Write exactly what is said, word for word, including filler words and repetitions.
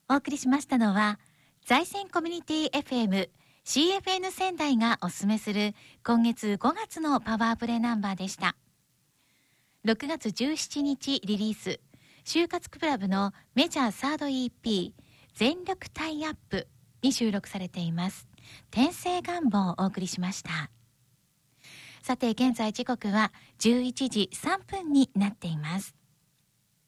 お送りしましたのは財前コミュニティ エフエム シーエフエヌ 仙台がおすすめする今月ごがつのパワープレイナンバーでした。ろくがつじゅうしちにちリリース、就活クラブのメジャーサード イーピー 全力タイアップに収録されています転生願望をお送りしました。さて現在時刻はじゅういちじさんぷんになっています。